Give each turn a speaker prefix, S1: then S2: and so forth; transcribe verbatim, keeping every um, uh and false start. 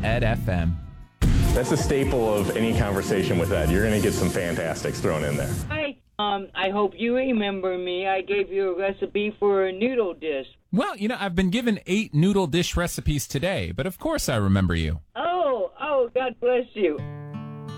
S1: Ed F M.
S2: That's a staple of any conversation with Ed. You're going to get some fantastics thrown in there.
S3: Hi. Um, I hope you remember me. I gave you a recipe for a noodle dish.
S1: Well, you know, I've been given eight noodle dish recipes today, but of course I remember you.
S3: Oh, oh, God bless you.